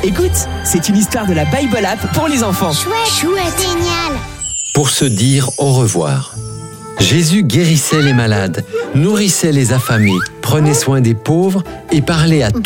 Écoute, c'est une histoire de la Bible App pour les enfants. Chouette, génial. Pour se dire au revoir. Jésus guérissait les malades, nourrissait les affamés, prenait soin des pauvres et parlait à